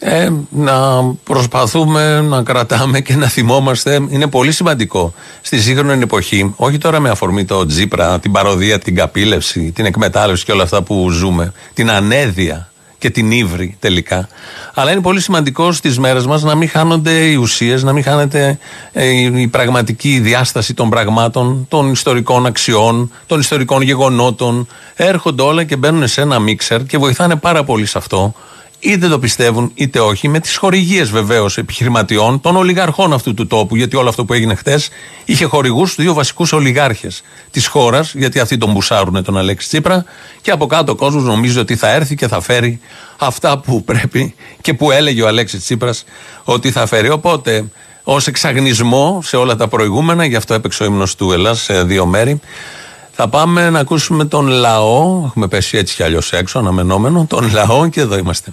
να προσπαθούμε να κρατάμε και να θυμόμαστε. Είναι πολύ σημαντικό στη σύγχρονη εποχή, όχι τώρα με αφορμή το Τζίπρα, την παροδία, την καπήλευση, την εκμετάλλευση και όλα αυτά που ζούμε, την ανέδεια και την ύβρι τελικά. Αλλά είναι πολύ σημαντικό στις μέρες μας να μην χάνονται οι ουσίες, να μην χάνεται η πραγματική διάσταση των πραγμάτων, των ιστορικών αξιών, των ιστορικών γεγονότων. Έρχονται όλα και μπαίνουν σε ένα μίξερ και βοηθάνε πάρα πολύ σε αυτό. Είτε το πιστεύουν είτε όχι, με τις χορηγίες βεβαίως επιχειρηματιών, των ολιγαρχών αυτού του τόπου, γιατί όλο αυτό που έγινε χτες είχε χορηγούς, δύο βασικούς ολιγάρχες της χώρας, γιατί αυτοί τον μπουσάρουνε τον Αλέξη Τσίπρα, και από κάτω ο κόσμος νομίζει ότι θα έρθει και θα φέρει αυτά που πρέπει και που έλεγε ο Αλέξης Τσίπρας ότι θα φέρει. Οπότε, ως εξαγνισμό σε όλα τα προηγούμενα, γι' αυτό έπαιξε ο ύμνος του Ελλάς σε δύο μέρη. Θα πάμε να ακούσουμε τον λαό. Έχουμε πέσει έτσι κι αλλιώς έξω, αναμενόμενο. Τον λαό, και εδώ είμαστε.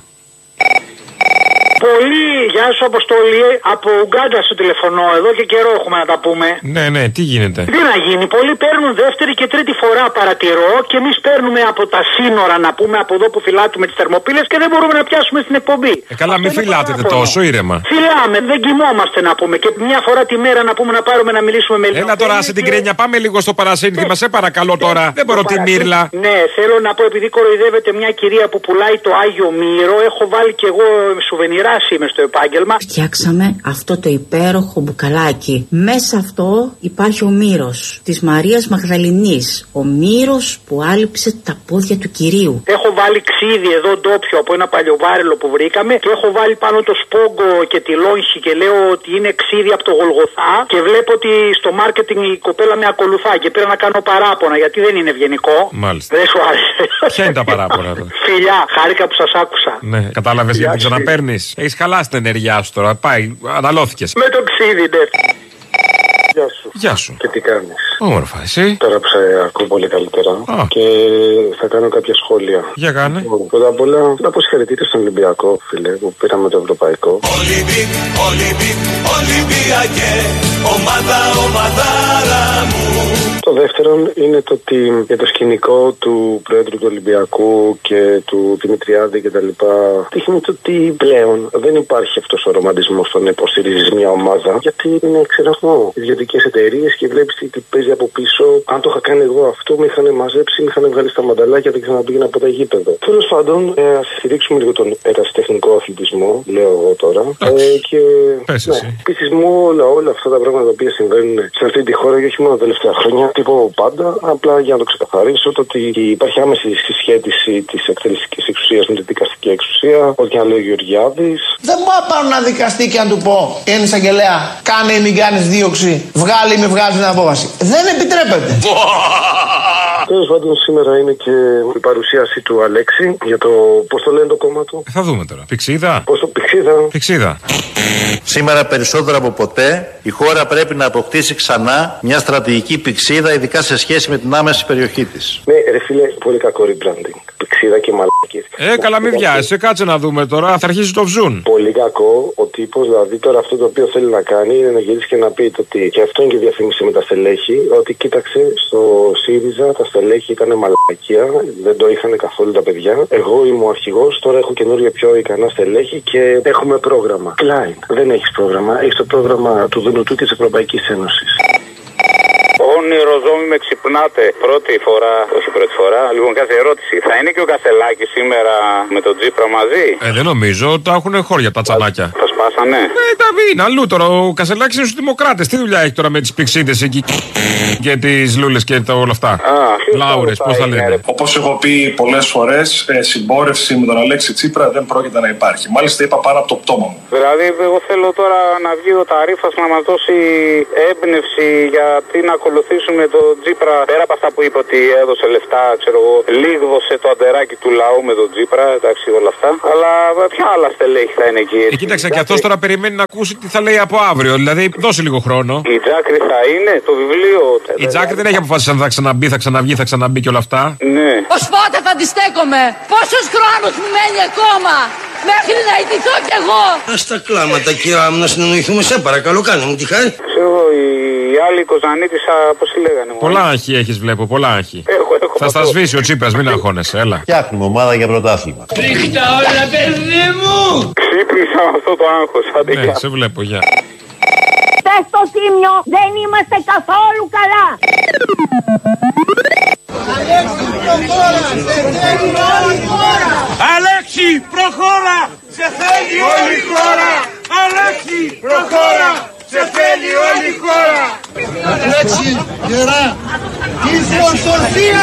Πολύ, γεια σου Αποστόλη, από Ουγκάντα σου τηλεφωνώ, εδώ και καιρό έχουμε να τα πούμε. Ναι, τι γίνεται? Τι να γίνει, πολλοί παίρνουν δεύτερη και τρίτη φορά παρατηρώ και εμείς παίρνουμε από τα σύνορα, να πούμε, από εδώ που φυλάτουμε τις θερμοπύλες και δεν μπορούμε να πιάσουμε στην εκπομπή. Καλά, μην φυλάτετε τόσο, ήρεμα. Φυλάμε, δεν κοιμόμαστε να πούμε και μια φορά τη μέρα να πούμε να πάρουμε να μιλήσουμε με Έλα τώρα, σε την κρίνια, πάμε λίγο στο παρασύνθημα, σε παρακαλώ τώρα. Δεν μπορώ τη μύρλα. Ναι, θέλω να πω, επειδή κοροϊδεύεται μια κυρία που πουλάει το Άγιο Μύρο, έχω βάλει κι εγώ σουβενιρά είμαι στο επάγγελμα. Φτιάξαμε αυτό το υπέροχο μπουκαλάκι. Μέσα αυτό υπάρχει ο μύρος της Μαρίας Μαγδαληνής. Ο μύρος που άλυψε τα πόδια του Κυρίου. Έχω βάλει ξύδι εδώ ντόπιο από ένα παλιοβάρελο που βρήκαμε και έχω βάλει πάνω το σπόγκο και τη λόγχη και λέω ότι είναι ξύδι από το Γολγοθά και βλέπω ότι στο μάρκετινγκ η κοπέλα με ακολουθά και πήρα να κάνω παράπονα γιατί δεν είναι ευγενικό. Μάλιστα. Δεν σου άρεσε? Ποια είναι τα παράπονα τώρα? Φιλιά, χάρηκα που σας άκουσα. Ναι, κατάλαβες γιατί ξαναπαίρνεις. Έχεις χαλάσει την ενέργειά σου τώρα. Πάει, αναλώθηκες. Με το ξύδι, ναι. Γεια σου. Γεια σου. Και τι κάνεις? Όμορφα, εσύ? Τώρα που σε ακούω πολύ καλύτερα. Και θα κάνω κάποια σχόλια. Για κάνε. Πρώτα απ' όλα, να πω συγχαρητήρια στον Ολυμπιακό, φίλε, που πήραμε το Ευρωπαϊκό. Ολυμπιακέ, ομαδάρα μου. Το δεύτερο είναι το ότι για το σκηνικό του Πρόεδρου του Ολυμπιακού και του Δημητριάδη κτλ. Δείχνει το ότι πλέον δεν υπάρχει αυτός ο ρομαντισμός στο να υποστηρίζεις μια ομάδα, γιατί είναι, ξέρω εγώ, ιδιωτικές εταιρείες και βλέπεις τι παίζει από πίσω. Αν το είχα κάνει εγώ αυτό, με είχαν μαζέψει, με είχαν βγάλει στα μανταλάκια, δεν ξαναπήγαινα από τα γήπεδα. Τέλος πάντων, ας στηρίξουμε λίγο τον ερασιτεχνικό αθλητισμό, λέω εγώ τώρα. Και επίσης μου όλα αυτά τα πράγματα τα οποία συμβαίνουν σε αυτή τη χώρα και όχι μόνο τα τελευταία χρόνια, τύπο πάντα, απλά για να το ξεκαθαρίσω, το ότι υπάρχει άμεση συσχέτιση της εκτελεστικής εξουσίας με τη δικαστική εξουσία, ό,τι και αν λέει ο Γεωργιάδης. Δεν μπορώ να πάρω ένα δικαστή και να του πω, είναι εισαγγελέα, κάνε ή μην κάνεις δίωξη, βγάλει ή μην βγάλει την απόφαση. Δεν επιτρέπεται. Τέλος πάντων, σήμερα είναι και η παρουσίαση του Αλέξη για το πώς το λένε το κόμμα του. Θα δούμε τώρα. Πηξίδα. Πώς το Πηξίδα. Σήμερα περισσότερο από ποτέ η χώρα πρέπει να αποκτήσει ξανά μια στρατηγική πηξίδα, ειδικά σε σχέση με την άμεση περιοχή της. Ναι, ρε φίλε, πολύ κακό rebranding. Πηξίδα και μαλακίες. Καλά, μην βιάζεσαι, κάτσε να δούμε τώρα. Θα αρχίσει το βζούν. Πολύ κακό ο τύπος, δηλαδή τώρα αυτό το οποίο θέλει να κάνει είναι να γυρίσει και να πει ότι και αυτό είναι και διαφήμιση με τα στελέχη, ότι κοίταξε στο ΣΥΡΙΖΑ τα στελέχη ήταν μαλακία, δεν το είχαν καθόλου τα παιδιά. Εγώ είμαι ο αρχηγός, τώρα έχω καινούργια πιο ικανά στελέχη και έχουμε πρόγραμμα. Κλάιν, δεν έχεις πρόγραμμα, έχεις το πρόγραμμα του Δουνουτού και της Ευρωπαϊκής Ένωσης. Όνειρο ζώμη με ξυπνάτε. Πρώτη φορά, όχι πρώτη φορά. Λοιπόν, κάθε ερώτηση. Θα είναι και ο Κασελάκης σήμερα με τον Τζίπρα μαζί? Δεν νομίζω. Τα έχουν χώρια τα τσανάκια. Τα σπάσανε. Τα είναι αλλού τώρα. Ο Κασελάκης είναι στους Δημοκράτες. Τι δουλειά έχει τώρα με τις πηξίδες εκεί και τις λούλες και όλα αυτά? Λάουρες, πώς θα λένε. Όπως έχω πει πολλές φορές, συμπόρευση με τον Αλέξη Τσίπρα δεν πρόκειται να υπάρχει. Μάλιστα είπα πάνω από το πτώμα μου. Δηλαδή, εγώ θέλω τώρα να βγει ο Ταρίφας να μας δώσει έμπνευση γιατί να ακολουθήσουμε τον Τζίπρα. Πέρα από αυτά που είπε ότι έδωσε λεφτά, ξέρω εγώ, λίγδωσε το αντεράκι του λαού με τον Τζίπρα, εντάξει, όλα αυτά. Αλλά ποια άλλα στελέχη θα είναι εκεί? Κοίταξε, και αυτός τώρα περιμένει να ακούσει τι θα λέει από αύριο. Δηλαδή, δώσε λίγο χρόνο. Η Τζάκρη θα είναι, το βιβλίο. Η Τζάκρη δεν έχει αποφασίσει αν θα ξαναμπεί, θα ξαναβγεί, θα ξαναμπεί και όλα αυτά. Ναι. Ως πότε θα αντιστέκομαι? Πόσος χρόνος μου μένει ακόμα μέχρι να ηττηθώ κι εγώ? Ας τα κλάματα, κυρία μου, να συνεννοηθούμε, σε παρακαλώ, κάνε μου τη χάρη. Ξέρω, η άλλη Κοζανίτησα, πώς τη λέγανε? Πολλά άγχη έχεις, βλέπω, πολλά άγχη. Έχω θα στα σβήσει ο Τσίπρας, μην αγχώνεσαι, έλα. Φτιάχνουμε ομάδα για πρωτάθλημα. Ρίχτα όλα, παιδί μου! ξύπνησα με αυτό το άγχος. Ναι, σε βλέπω, γεια. Πες στο Τίμιο, δεν είμαστε καθόλου καλά. Αλέξη, προχώρα, σε θέλει όλη η χώρα. Αλέξη, προχώρα, σε θέλει όλη η χώρα. Αλέξη, γερά, η σωστοσία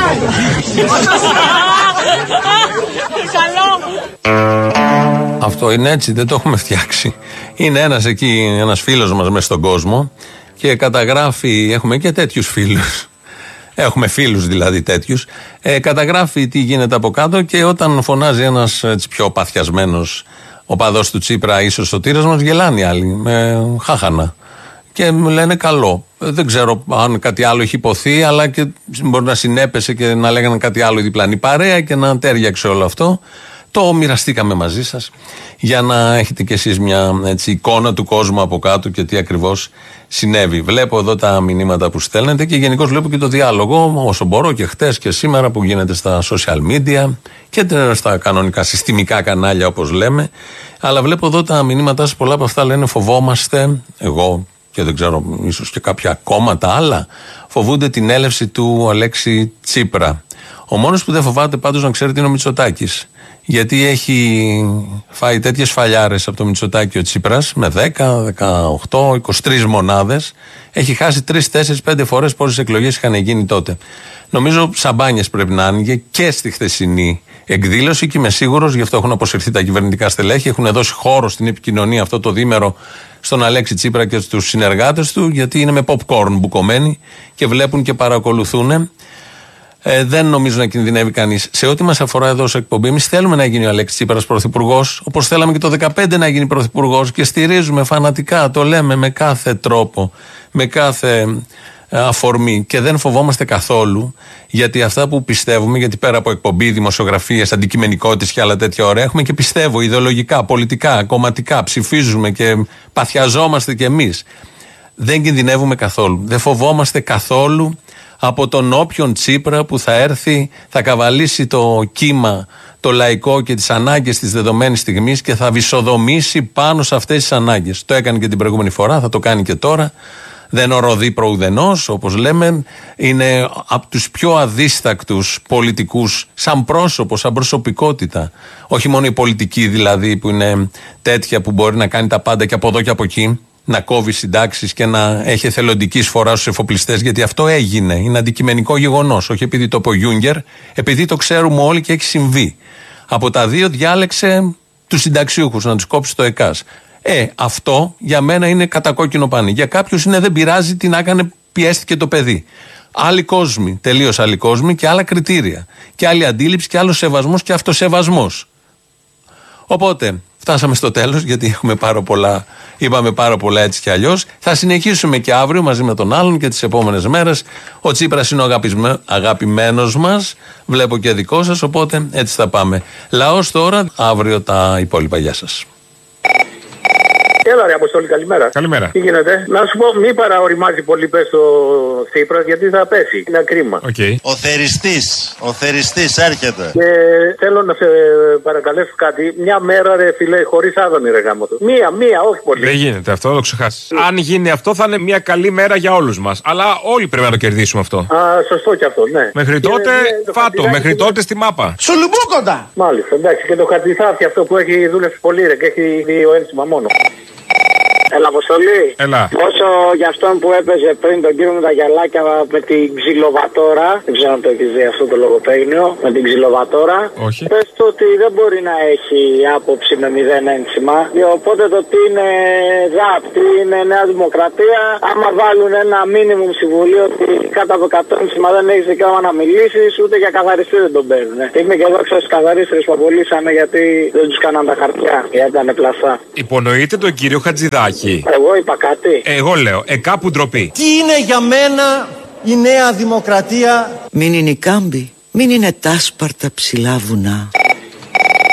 Αυτό είναι έτσι, δεν το έχουμε φτιάξει. Είναι ένας εκεί, ένας φίλος μας μέσα στον κόσμο και καταγράφει, έχουμε και τέτοιους φίλους. Έχουμε φίλους δηλαδή τέτοιους. Καταγράφει τι γίνεται από κάτω και όταν φωνάζει ένας έτσι πιο παθιασμένος οπαδός του Τσίπρα, ίσως ο τύρας μας, γελάνε οι άλλοι με χάχανα. Και μου λένε καλό. Δεν ξέρω αν κάτι άλλο έχει υποθεί, αλλά και μπορεί να συνέπεσε και να λέγανε κάτι άλλο η διπλανή παρέα και να τέριαξε όλο αυτό. Το μοιραστήκαμε μαζί σας για να έχετε κι εσείς μια έτσι, εικόνα του κόσμου από κάτω και τι ακριβώς συνέβη. Βλέπω εδώ τα μηνύματα που στέλνετε και γενικώς βλέπω και το διάλογο όσο μπορώ και χτες και σήμερα που γίνεται στα social media και στα κανονικά συστημικά κανάλια όπως λέμε. Αλλά βλέπω εδώ τα μηνύματά σας, πολλά από αυτά λένε φοβόμαστε, εγώ και δεν ξέρω ίσως και κάποια κόμματα άλλα, φοβούνται την έλευση του Αλέξη Τσίπρα. Ο μόνος που δεν φοβάται πάντως να ξέρετε είναι ο Μητσοτάκης. Γιατί έχει φάει τέτοιες φαλιάρες από το Μητσοτάκη ο Τσίπρας με 10, 18, 23 μονάδες. Έχει χάσει 3, 4, 5 φορές πόσες εκλογές είχαν γίνει τότε. Νομίζω σαμπάνιες πρέπει να άνοιγε και στη χθεσινή εκδήλωση και είμαι σίγουρος, γι' αυτό έχουν αποσυρθεί τα κυβερνητικά στελέχη, έχουν δώσει χώρο στην επικοινωνία αυτό το διήμερο στον Αλέξη Τσίπρα και στους συνεργάτες του, γιατί είναι με popcorn μπουκωμένοι και βλέπουν και παρακολουθούν. Δεν νομίζω να κινδυνεύει κανείς. Σε ό,τι μας αφορά εδώ σε εκπομπή, εμείς θέλουμε να γίνει ο Αλέξης Τσίπρας πρωθυπουργός, όπως θέλαμε και το 2015 να γίνει πρωθυπουργός και στηρίζουμε φανατικά, το λέμε με κάθε τρόπο, με κάθε αφορμή και δεν φοβόμαστε καθόλου, γιατί αυτά που πιστεύουμε, γιατί πέρα από εκπομπή, δημοσιογραφίες, αντικειμενικότητες και άλλα τέτοια ωραία, έχουμε και πιστεύω ιδεολογικά, πολιτικά, κομματικά, ψηφίζουμε και παθιαζόμαστε κι εμείς. Δεν κινδυνεύουμε καθόλου. Δεν φοβόμαστε καθόλου από τον όποιον Τσίπρα που θα έρθει, θα καβαλήσει το κύμα, το λαϊκό και τις ανάγκες της δεδομένης στιγμής και θα βυσοδομήσει πάνω σε αυτές τις ανάγκες. Το έκανε και την προηγούμενη φορά, θα το κάνει και τώρα. Δεν οροδεί προουδενός, όπως λέμε. Είναι από τους πιο αδίστακτους πολιτικούς, σαν πρόσωπο, σαν προσωπικότητα. Όχι μόνο η πολιτική δηλαδή, που είναι τέτοια που μπορεί να κάνει τα πάντα και από εδώ και από εκεί, να κόβει συντάξεις και να έχει εθελοντική σφορά στους εφοπλιστές, γιατί αυτό έγινε. Είναι αντικειμενικό γεγονός. Όχι επειδή το είπε ο Γιούγκερ, επειδή το ξέρουμε όλοι και έχει συμβεί. Από τα δύο διάλεξε τους συνταξιούχους να τους κόψει το ΕΚΑΣ. Αυτό για μένα είναι κατακόκκινο πανί. Για κάποιους είναι δεν πειράζει τι να έκανε, πιέστηκε το παιδί. Άλλοι κόσμοι, τελείως άλλοι κόσμοι και άλλα κριτήρια. Και άλλη αντίληψη και άλλος σεβασμός και αυτοσεβασμός. Οπότε φτάσαμε στο τέλος, γιατί έχουμε πάρα πολλά, είπαμε πάρα πολλά έτσι κι αλλιώς. Θα συνεχίσουμε και αύριο μαζί με τον άλλον και τις επόμενες μέρες. Ο Τσίπρας είναι ο αγαπημένος μας, βλέπω και δικό σας, οπότε έτσι θα πάμε. Λαός τώρα, αύριο τα υπόλοιπα. Γεια σας. Έλα ρε Αποστόλη, καλημέρα. Καλημέρα. Τι γίνεται? Να σου πω, μην παραοριμάζει πολύ πες το Τσίπρας, γιατί θα πέσει. Είναι κρίμα. Okay. Ο θεριστής έρχεται. Και θέλω να σε παρακαλέσω κάτι. Μια μέρα ρε φίλε, χωρίς άδωνη ρε γάμο του. Μία, όχι πολύ. Δεν γίνεται αυτό, το ξεχάσεις. Αν γίνει αυτό θα είναι μια καλή μέρα για όλους μας. Αλλά όλοι πρέπει να το κερδίσουμε αυτό. Α, σωστό κι αυτό, ναι. Μέχρι τότε, φάτο, μέχρι τότε στη μάπα. Σουλουμπούκοντα! Μάλιστα, εντάξει. Και το χαρτιθάφι αυτό που έχει δούλευε πολύ ρε και έχει δύο ένσημα μόνο. Έλα, Αποστολή. Έλα. Όσο για αυτόν που έπαιζε πριν τον κύριο με τα γυαλάκια με την ξυλοβατόρα. Δεν ξέρω αν το έχεις δει αυτό το λογοπαίγνιο. Με την ξυλοβατόρα. Όχι. Πες του ότι δεν μπορεί να έχει άποψη με 0 ένσημα. Οπότε το τι είναι ΔΑΠ, τι είναι Νέα Δημοκρατία. Άμα βάλουν ένα μίνιμουμ συμβουλίο ότι κάτω από 100 ένσημα δεν έχεις δικαίωμα να μιλήσεις, ούτε για καθαριστή δεν τον παίρνουν. Είμαι και εδώ ξέρω στις καθαρίστρες που απολύσανε γιατί δεν τους κάναν τα χαρτιά. Γιατί ήταν πλαστά. Υπονοείται τον κύριο Χατζηδάκη. Εγώ είπα κάτι. Εγώ λέω, κάπου ντροπή. Τι είναι για μένα η Νέα Δημοκρατία? Μην είναι η Κάμπη, μην είναι τα άσπαρτα ψηλά βουνά. Πώς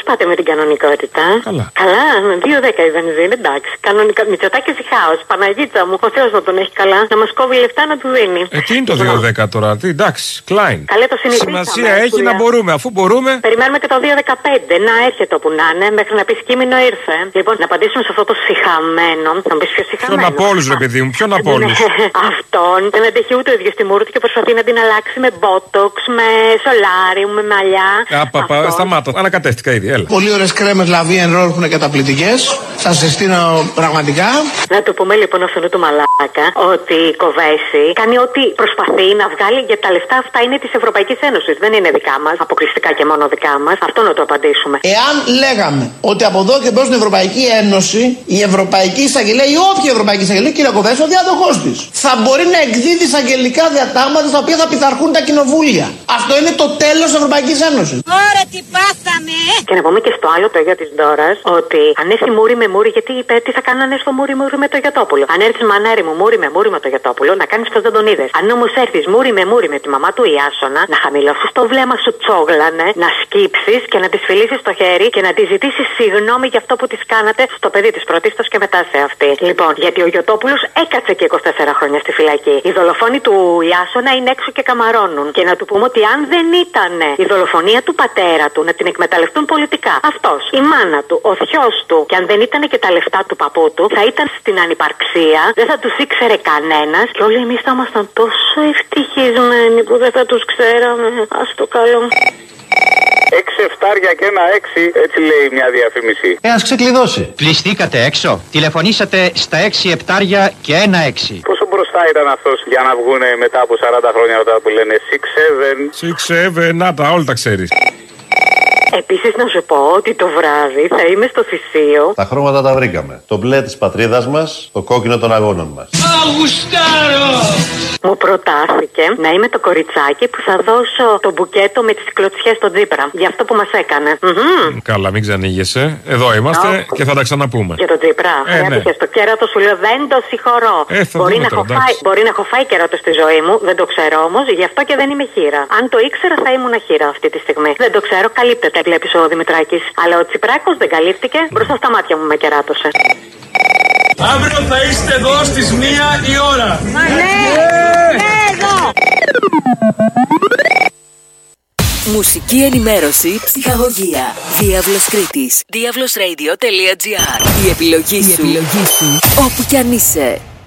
πάτε με την κανονικότητα? Καλά. Καλά, με 2,10 η βενζίνη, εντάξει. Κανονικά. Μητσοτάκης ή χάος. Παναγίτσα μου, ο Θεός να τον έχει καλά. Να μας κόβει λεφτά να του δίνει. Τι είναι το 2,10 τώρα, τι, εντάξει, Klein. Καλέ, το συνηθίσαμε. Σημασία έχει να μπορούμε, αφού μπορούμε. Περιμένουμε και το 2,15. Να έρχεται όπου να είναι, μέχρι να πει κείμενο ήρθε. Λοιπόν, να απαντήσουμε σε αυτό το σιχαμένο. Να μου πει ποιο σιχαμένο. Ποιον από όλους, ρε παιδί μου, ποιον από όλους. Αυτόν δεν αντέχει ούτε ο ίδιος τη μούρη του και προσπαθεί να την αλλάξει με μπότοξ, με σολάριου, με μαλλιά. Σταμάτα, ανακατεύτηκα ήδη, έλα. Πολύ ωραίες κρέμες Lavie Roll που είναι καταπληκτικές. Σας συστήνω πραγματικά. Να του πούμε λοιπόν αυτόν του μαλάκα ότι η Κοβέση κάνει ό,τι προσπαθεί να βγάλει, γιατί τα λεφτά αυτά είναι της Ευρωπαϊκής Ένωσης. Δεν είναι δικά μας, αποκλειστικά και μόνο δικά μας. Αυτό να το απαντήσουμε. Εάν λέγαμε ότι από εδώ και μπρος στην Ευρωπαϊκή Ένωση, η Ευρωπαϊκή Εισαγγελέα ή όποια Ευρωπαϊκή Εισαγγελέα, κύριε Κοβέση, ο διάδοχός της, θα μπορεί να εκδίδει εισαγγελικά διατάγματα στα οποία θα πειθαρχούν τα κοινοβούλια. Αυτό είναι το τέλος της Ευρωπαϊκής Ένωσης. Ωραία, τι πάθαμε! Και να πούμε και στο άλλο το γιο της Ντόρας ότι αν έρθει μούρι με μούρι, γιατί είπε τι θα κάνω αν έρθω μούρι με το Γιωτόπουλο. Αν έρθει μανάρι μου μούρι με το Γιωτόπουλο, να κάνει πως δεν τον είδες. Αν όμως έρθει μούρι με τη μαμά του Ιάσονα, να χαμηλώσεις το βλέμμα σου τσόγλανε, να σκύψεις και να της φιλήσεις το χέρι και να της ζητήσεις συγγνώμη για αυτό που της κάνατε στο παιδί της πρωτίστως και μετά σε αυτή. Λοιπόν, γιατί ο Γιωτόπουλος έκατσε και 24 χρόνια στη φυλακή. Οι δολοφόνοι του Ιάσονα είναι έξω και καμαρώνουν. Και να του πούμε ότι αν δεν ήταν η δολοφονία του πατέρα του να την εκμεταλλευτούν πολιτικά, αυτός, η μάνα του, ο θειός του, και αν δεν ήταν και τα λεφτά του παππού του, θα ήταν στην ανυπαρξία, δεν θα τους ήξερε κανένας και όλοι εμείς θα ήμασταν τόσο ευτυχισμένοι που δεν θα τους ξέραμε. Ας το καλό. 6 εφτάρια και ένα 6, έτσι λέει μια διαφήμιση. Ας ξεκλειδώσει. Πληστήκατε έξω. Τηλεφωνήσατε στα 6 εφτάρια και ένα 6. Πόσο μπροστά ήταν αυτός για να βγουν μετά από 40 χρόνια όταν που λένε 6-7. 6-7, να τα, όλα τα ξέρεις. Επίσης να σου πω ότι το βράδυ θα είμαι στο Θησίο. Τα χρώματα τα βρήκαμε. Το μπλε της πατρίδας μας, το κόκκινο των αγώνων μας. Αγουστάρω! Μου προτάθηκε να είμαι το κοριτσάκι που θα δώσω το μπουκέτο με τις κλωτσιές στον Τζίπρα. Για αυτό που μας έκανε. Καλά, μην ξανήγεσαι. Εδώ είμαστε και θα τα ξαναπούμε. Για τον Τζίπρα. Ναι. Στο κέρατο σου λέω δεν το συγχωρώ. Μπορεί να έχω φάει κέρατο στη ζωή μου, δεν το ξέρω όμως, γι' αυτό και δεν είμαι χείρα. Αν το ήξερα θα ήμουν χείρα αυτή τη στιγμή. Δεν το ξέρω, καλύπτεται, βλέπεις ο Δημητράκης. Αλλά ο Τσιπράκος δεν καλύφθηκε, μπροστά στα μάτια μου με κεράτωσε. Αύριο θα είστε εδώ στις 1 η ώρα. Εδώ! Μουσική ενημέρωση, ψυχαγωγία. Διάβλος Κρήτης. Diavlosradio.gr. Η επιλογή σου. Όπου κι αν είσαι.